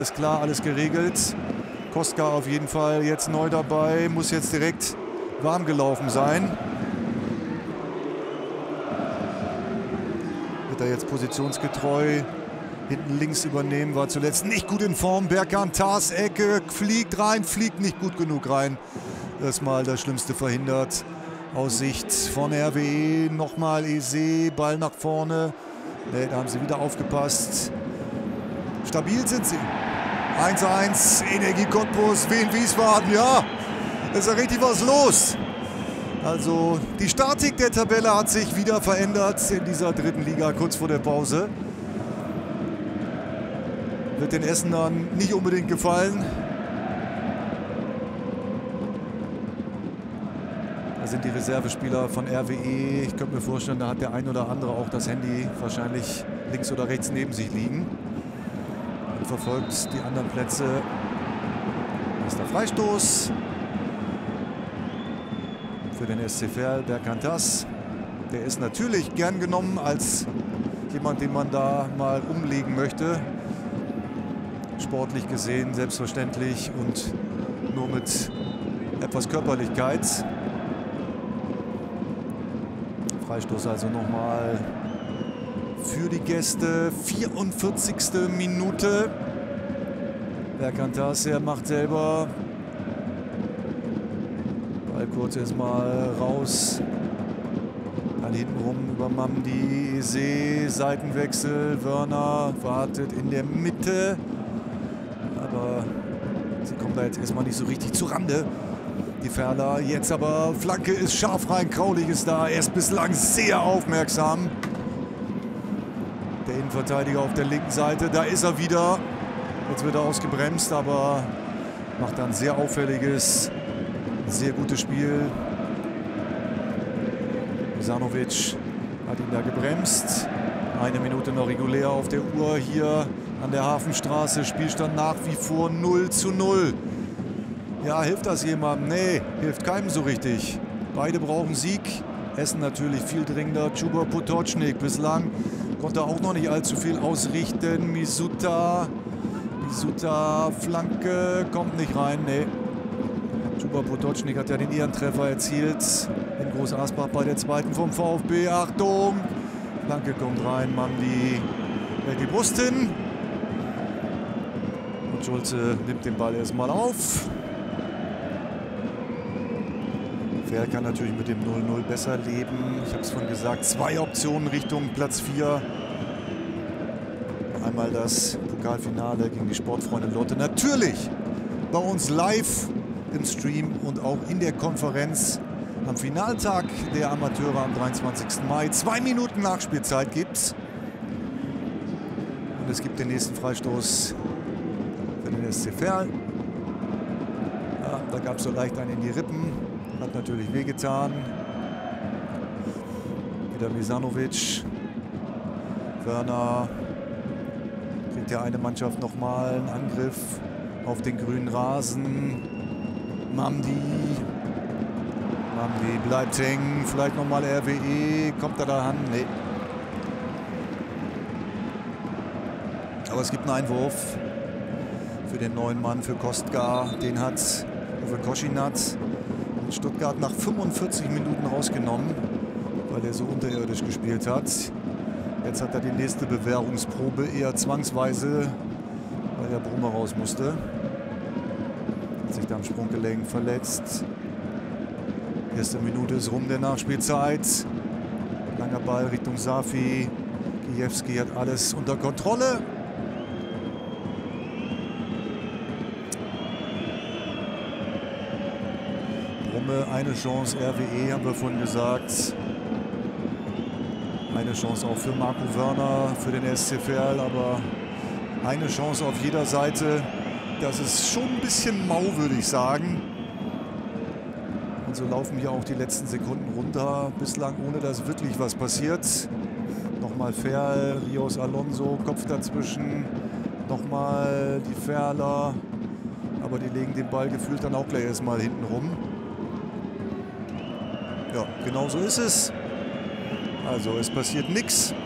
Ist klar, alles geregelt. Kostka auf jeden Fall jetzt neu dabei, muss jetzt direkt warm gelaufen sein. Wird er jetzt positionsgetreu hinten links übernehmen, war zuletzt nicht gut in Form. Berkan Tas, Ecke, fliegt rein, fliegt nicht gut genug rein. Erstmal das Schlimmste verhindert. Aus Sicht von RWE, nochmal Eze, Ball nach vorne. Ne, da haben sie wieder aufgepasst. Stabil sind sie. 1:1, Energie Cottbus, Wien Wiesbaden, ja, ist ja richtig was los. Also die Statik der Tabelle hat sich wieder verändert in dieser dritten Liga kurz vor der Pause. Wird den Essenern nicht unbedingt gefallen. Da sind die Reservespieler von RWE. Ich könnte mir vorstellen, da hat der ein oder andere auch das Handy wahrscheinlich links oder rechts neben sich liegen. Und verfolgt die anderen Plätze. Das ist der Freistoß für den SC Verl, Berkan Tas. Der ist natürlich gern genommen als jemand, den man da mal umlegen möchte. Sportlich gesehen, selbstverständlich und nur mit etwas Körperlichkeit. Freistoß also nochmal für die Gäste. 44. Minute. Berkan Tas, er macht selber. Ball kurz erstmal raus. Dann hintenrum über Mamdi, Eze, Seitenwechsel. Wörner wartet in der Mitte. Aber sie kommen da jetzt erstmal nicht so richtig zu Rande. Die Verler, jetzt aber Flanke ist scharf rein, Kraulich ist da. Er ist bislang sehr aufmerksam. Der Innenverteidiger auf der linken Seite, da ist er wieder. Jetzt wird er ausgebremst, aber macht dann sehr auffälliges, sehr gutes Spiel. Misanovic hat ihn da gebremst. 1 Minute noch regulär auf der Uhr hier an der Hafenstraße. Spielstand nach wie vor 0:0. Ja, hilft das jemandem? Nee, hilft keinem so richtig. Beide brauchen Sieg. Essen natürlich viel dringender. Chuba Potočnik bislang konnte auch noch nicht allzu viel ausrichten. Misuta, Flanke, kommt nicht rein. Nee. Chuba Potočnik hat ja den Ehrentreffer erzielt in Groß Asbach bei der zweiten vom VfB. Achtung! Flanke kommt rein, Mamdi hält die Brust hin. Und Schulze nimmt den Ball erstmal auf. Verl kann natürlich mit dem 0:0 besser leben. Ich habe es vorhin gesagt, 2 Optionen Richtung Platz 4. Einmal das Pokalfinale gegen die Sportfreunde Lotte. Natürlich bei uns live im Stream und auch in der Konferenz am Finaltag der Amateure am 23. Mai. 2 Minuten Nachspielzeit gibt's. Und es gibt den nächsten Freistoß für den SC Verl. Ja, da gab es so leicht einen in die Rippen. Hat natürlich wehgetan. Wieder Misanovic. Wörner. Kriegt ja eine Mannschaft nochmal einen Angriff auf den grünen Rasen. Mamdi bleibt hängen. Vielleicht nochmal RWE. Kommt er da ran? Nee. Aber es gibt einen Einwurf für den neuen Mann, für Kostka. Den hat Uwe Koschinat Stuttgart nach 45 Minuten rausgenommen, weil er so unterirdisch gespielt hat. Jetzt hat er die nächste Bewährungsprobe eher zwangsweise, weil der Brummer raus musste. Hat sich da am Sprunggelenk verletzt. Erste Minute ist rum der Nachspielzeit. Langer Ball Richtung Safi. Kijewski hat alles unter Kontrolle. Eine Chance RWE, haben wir vorhin gesagt. Eine Chance auch für Marco Wörner, für den SC Verl, aber eine Chance auf jeder Seite. Das ist schon ein bisschen mau, würde ich sagen. Und so laufen hier auch die letzten Sekunden runter. Bislang ohne dass wirklich was passiert. Nochmal Verl, Rios Alonso, Kopf dazwischen. Nochmal die Verler. Aber die legen den Ball gefühlt dann auch gleich erstmal hinten rum. Ja, genau so ist es. Also es passiert nichts.